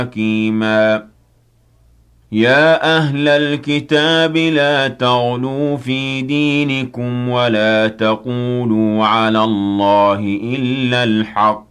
حكيما يا أهل الكتاب لا تغلوا في دينكم ولا تقولوا على الله إلا الحق